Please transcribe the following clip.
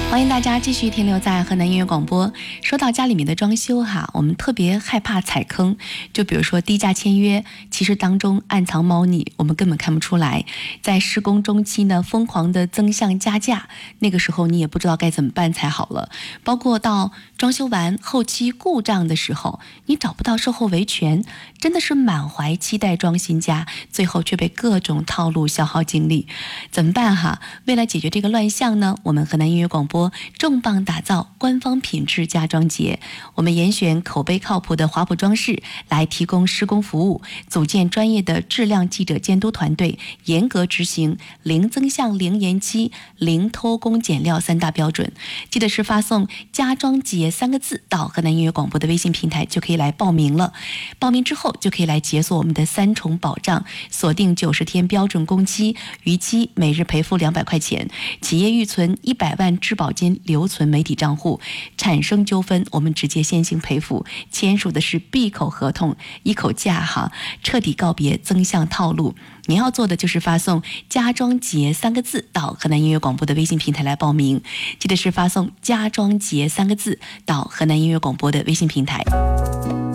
欢迎大家继续停留在河南音乐广播。说到家里面的装修我们特别害怕踩坑，就比如说低价签约，其实当中暗藏猫腻，我们根本看不出来。在施工中期呢，疯狂的增项加价，那个时候你也不知道该怎么办才好了。包括到装修完后期故障的时候，你找不到售后维权，真的是满怀期待装新家，最后却被各种套路消耗精力，怎么办为了解决这个乱象呢，我们河南音乐广播重磅打造官方品质家装节，我们严选口碑靠谱的华普装饰来提供施工服务，组建专业的质量记者监督团队，严格执行零增项、零延期、零偷工减料3大标准。记得是发送家装节3个字到河南音乐广播的微信平台就可以来报名了。报名之后就可以来解锁我们的3重保障，锁定90天标准工期，逾期每日赔付200块钱，企业预存100万质保金留存媒体账户，产生纠纷我们直接先行赔付，签署的是闭口合同，一口价彻底告别增项套路。您要做的就是发送家装节3个字到河南音乐广播的微信平台来报名，记得是发送家装节3个字到河南音乐广播的微信平台。